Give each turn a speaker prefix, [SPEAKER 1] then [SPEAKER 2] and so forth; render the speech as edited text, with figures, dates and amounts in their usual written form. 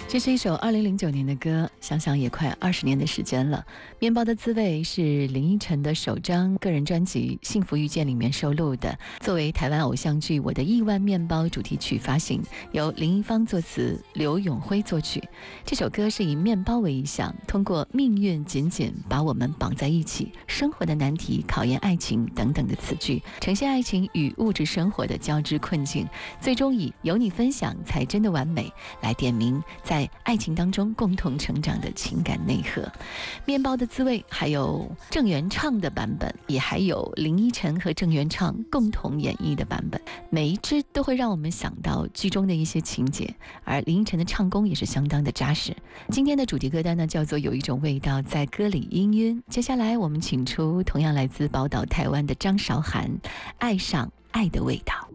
[SPEAKER 1] 这是一首2009年的歌，想想也快20年的时间了。面包的滋味是林依晨的首张个人专辑《幸福遇见》里面收录的，作为台湾偶像剧《我的亿万面包》主题曲发行，由林一芳作词，刘永辉作曲。这首歌是以面包为意象，通过命运紧紧把我们绑在一起，生活的难题考验爱情等等的词句，呈现爱情与物质生活的交织困境，最终以有你分享才真的完美来点明在爱情当中共同成长的情感内核。面包的滋味还有郑元畅的版本，也还有林依晨和郑元畅共同演绎的版本，每一支都会让我们想到剧中的一些情节，而林依晨的唱功也是相当的扎实。今天的主题歌单呢，叫做有一种味道在歌里氤氲。接下来我们请出同样来自宝岛台湾的张韶涵，爱上爱的味道。